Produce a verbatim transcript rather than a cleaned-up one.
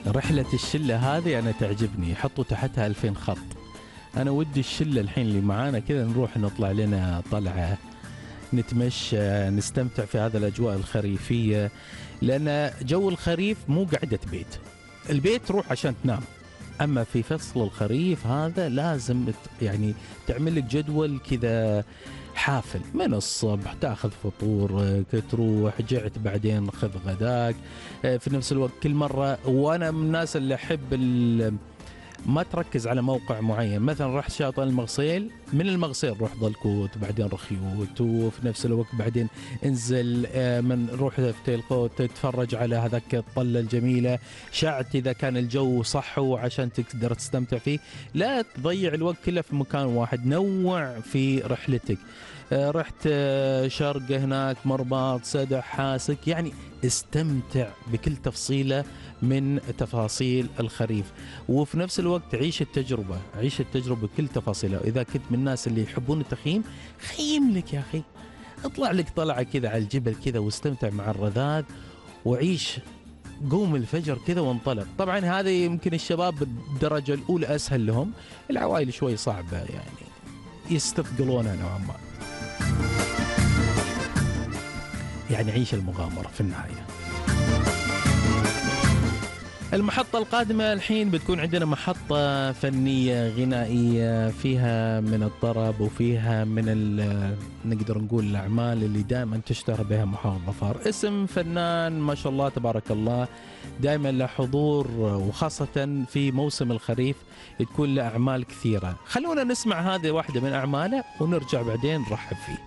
رحلة الشلة هذه أنا تعجبني، حطوا تحتها ألفين خط. أنا ودي الشلة الحين اللي معانا كذا نروح نطلع لنا طلعة، نتمشى، نستمتع في هذا الأجواء الخريفية، لأن جو الخريف مو قعدة بيت، البيت تروح عشان تنام، أما في فصل الخريف هذا لازم يعني تعمل لك جدول كذا حافل من الصبح، تاخذ فطورك، تروح جعت بعدين خذ غداك في نفس الوقت كل مرة. وأنا من الناس اللي أحب ما تركز على موقع معين، مثلا رحت شاطئ المغسيل، من المغسيل روح ضلكوت بعدين رخيوت، وفي نفس الوقت بعدين انزل من روح في القوت تتفرج على هذاك الطلة الجميلة، شعت إذا كان الجو صح وعشان تقدر تستمتع فيه. لا تضيع الوقت كله في مكان واحد، نوع في رحلتك. رحت شرقة هناك، مرباط، سدح، حاسك، يعني استمتع بكل تفصيلة من تفاصيل الخريف، وفي نفس الوقت عيش التجربة، عيش التجربة بكل تفاصيلها. إذا كنت من الناس اللي يحبون التخييم، خيم لك يا أخي، اطلع لك طلعة كذا على الجبل كذا واستمتع مع الرذاذ وعيش، قوم الفجر كذا وانطلق. طبعا هذه يمكن الشباب بالدرجة الأولى أسهل لهم، العوائل شوي صعبة يعني يستثقلونها نوعا ما، يعني عيش المغامرة في النهاية. المحطة القادمة الحين بتكون عندنا محطة فنية غنائية فيها من الطرب وفيها من نقدر نقول الأعمال اللي دائما تشتهر بها محافظة ظفار. اسم فنان ما شاء الله تبارك الله دائما له حضور، وخاصة في موسم الخريف تكون له أعمال كثيرة. خلونا نسمع هذه واحدة من أعماله ونرجع بعدين نرحب فيه.